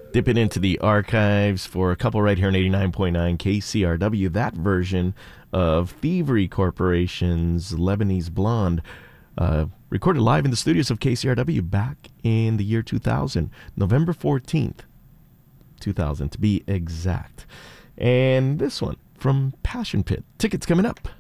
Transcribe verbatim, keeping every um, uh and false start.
Dipping into the archives for a couple right here in eighty-nine point nine K C R W. That version of Thievery Corporation's Lebanese Blonde, uh, recorded live in the studios of K C R W back in the year two thousand, November fourteenth, two thousand to be exact. And this one from Passion Pit. Tickets coming up.